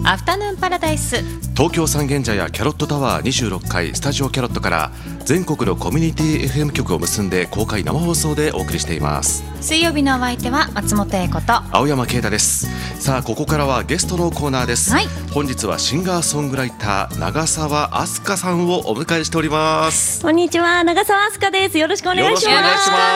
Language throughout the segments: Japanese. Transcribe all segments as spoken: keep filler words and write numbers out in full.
アフタヌーンパラダイス。 東京三軒茶屋キャロットタワーにじゅうろっかいスタジオキャロットから全国のコミュニティ エフエム 局を結んで公開生放送でお送りしています。 水曜日のお相手は松本英子と青山啓太です。さあここからはゲストのコーナーです、 はい、 本日はシンガーソングライター長澤飛鳥さんをお迎えしております。 こんにちは、長澤飛鳥です。よろしくお願いします。 よろしくお願いします。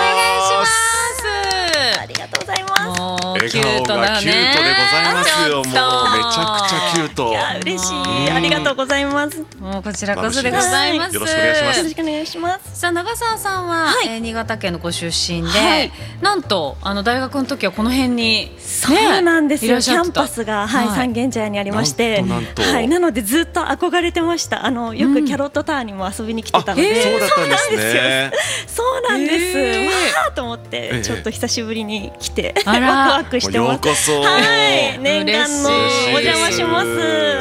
ありがとうございます。 もう笑顔がキュートでございますよ。もうめちゃくちゃキュート。 いや嬉しい、ありがとうございます。 もうこちらこそでございます。 よろしくお願いします。 よろしくお願いします。 さあ長澤さんは、はい、えー、新潟県のご出身で、はい、なんとあの大学の時はこの辺に、ね、 そうなんですよ。キャンパスが、はいはい、 三軒茶屋にありまして、 なんとなんと、 はい、なのでずっと憧れてました。あのよくキャロットタワーにも遊びに来てたので、 うん、そうだったんですね。 そうなんです。 えー、 わーと思って、えー、ちょっと久しぶりに来てワクワクしてます。 ようこそ。 はい、念願のお邪魔します。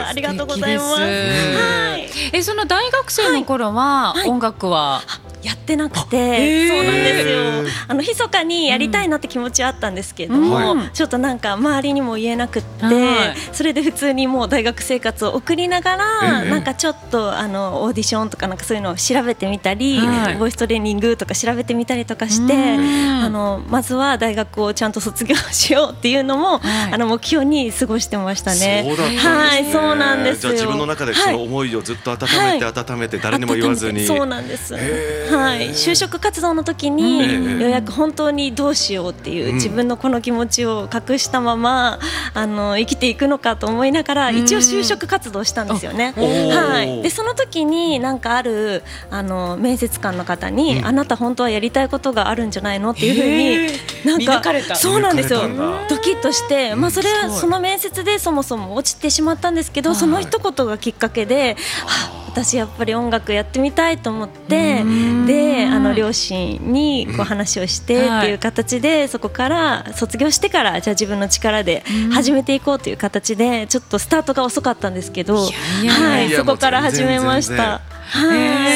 ありがとうございます。はい。 え、その大学生の頃は、はい、音楽はやってなくて、そうなんですよ。あの密かにやりたいなって気持ちはあったんですけれども、うん、ちょっとなんか周りにも言えなくって、はい、それで普通にもう大学生活を送りながら、なんかちょっとあのオーディションとかなんかそういうのを調べてみたり、はい、ボイストレーニングとか調べてみたりとかして、あのまずは大学をちゃんと卒業しようっていうのも、はい、あの目標に過ごしてましたね。 そうだったんですね。 はい、そうなんですよ。 じゃあ自分の中でその思いをずっと温めて温めて誰にも言わずに、 そうなんです。はい、就職活動の時にようやく本当にどうしようっていう自分のこの気持ちを隠したままあの生きていくのかと思いながら一応就職活動したんですよね。はい、でその時になんかあるあの面接官の方に、うん、あなた本当はやりたいことがあるんじゃないのっていうふうになんかそうなんですよ。ドキッとして、まあ、それはその面接でそもそも落ちてしまったんですけど、その一言がきっかけで、はあ、私やっぱり音楽やってみたいと思って、であの両親にこう話をしてっていう形で、そこから卒業してからじゃあ自分の力で始めていこうという形で、ちょっとスタートが遅かったんですけど、はい、そこから始めました。はい、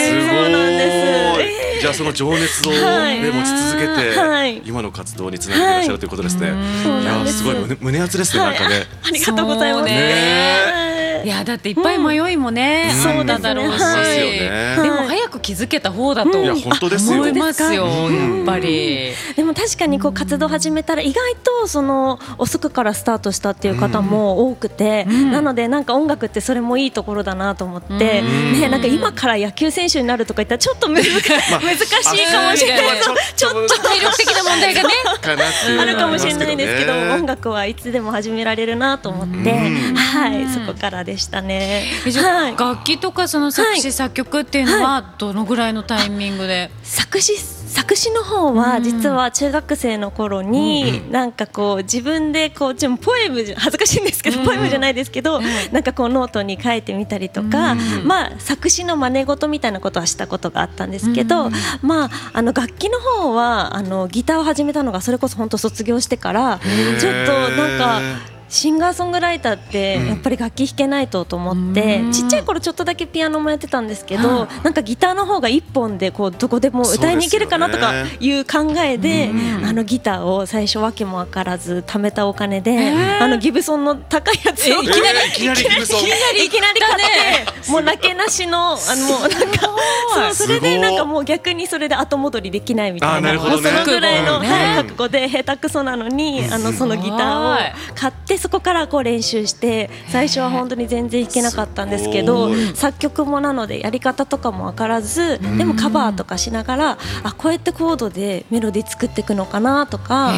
そうなんです。 じゃあその情熱を、ね、はい、持ち続けて、はい、今の活動につなげていらっしゃるということですね。はい、いやすごい 胸, 胸熱ですね、なんかね。 ありがとうございます。 いやだっていっぱい迷いもね、うん、そうだだろうし、でも早く気づけた方だと思いますよ、やっぱり。 でも確かにこう活動始めたら意外とその遅くからスタートしたっていう方も多くて、うん、なのでなんか音楽ってそれもいいところだなと思って、うん、ね、なんか今から野球選手になるとか言ったらちょっと難しいかもしれないけど、ちょっと体力的な問題がねあるかもしれないですけど、音楽はいつでも始められるなと思って、はい、そこからでしたね。 はい、楽器とかその作詞作曲っていうのはどのぐらいのタイミングで？ 作詞作詞の方は実は中学生の頃になんかこう自分でこうちょっとポエム恥ずかしいんですけど、ポエムじゃないですけど、なんかこうノートに書いてみたりとか、まあ作詞の真似事みたいなことはしたことがあったんですけど、まああの楽器の方はあのギターを始めたのがそれこそ本当卒業してから、ちょっとなんかシンガーソングライターってやっぱり楽器弾けないとと思って、うん、ちっちゃい頃ちょっとだけピアノもやってたんですけど、なんかギターの方が一本でこうどこでも歌いに行けるかなとかいう考えで、あのギターを最初わけも分からず貯めたお金で、あのギブソンの高いやつをいきなりいきなりギブソンいきなり買って、もうなけなしのあのもうなんかそうそれでなんかもう逆にそれで後戻りできないみたいな、そのぐらいの覚悟で下手くそなのにあのそのギターを買って、そこからこう練習して、最初は本当に全然弾けなかったんですけど、作曲もなのでやり方とかも分からず、でもカバーとかしながら、あこうやってコードでメロディー作っていくのかなとか、はい、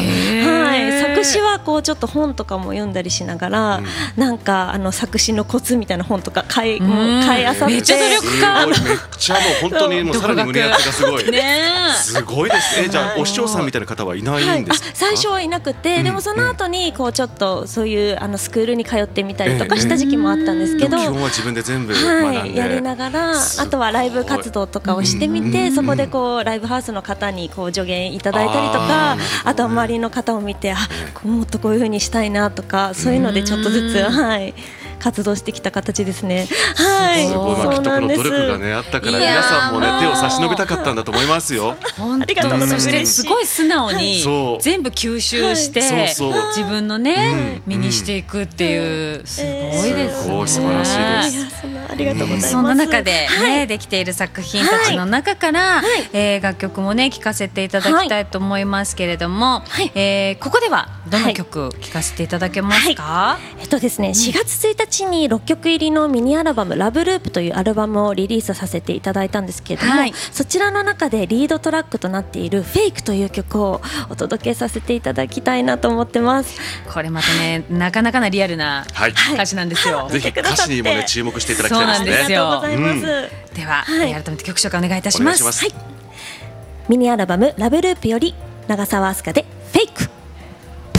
作詞はこうちょっと本とかも読んだりしながら、なんかあの作詞のコツみたいな本とか買いもう買いあさって、 めっちゃ努力家、 めっちゃもう本当にもうさらに胸熱がすごいすごいですね。じゃあお師匠さんみたいな方はいないんですか？ 最初はいなくて、でもその後にこうちょっとそういうあのスクールに通ってみたりとかした時期もあったんですけど、 基本は自分で全部学んで、 はい、やりながら、あとはライブ活動とかをしてみて、そこでこうライブハウスの方にこう助言いただいたりとか、 あとは周りの方を見て、あもっとこういう風にしたいなとか、そういうのでちょっとずつ、はい、 活動してきた形ですね。はい、 すごい、まあ、きっとこの努力がねあったから皆さんもね手を差し伸べたかったんだと思いますよ。 本当、そしてすごい素直に全部吸収して自分のね身にしていくっていう、すごいですね。 素晴らしいです。 ありがとうございます。 そんな中でねできている作品たちの中からえ楽曲もね聴かせていただきたいと思いますけれども、えここではどの曲聴かせていただけますか？ えっとですね、しがつついたちにろっきょく入りのミニアルバムラブループというアルバムをリリースさせていただいたんですけれども、はい、そちらの中でリードトラックとなっているフェイクという曲をお届けさせていただきたいなと思ってます。 これまたねなかなかなリアルな歌詞なんですよ、はい、 ぜひ歌詞にもね注目していただきたいですね。 そうなんですよ。 ありがとうございます、 うん、では、はい、改めて曲紹介お願いいたします。 はい、ミニアルバムラブループより長澤明日香で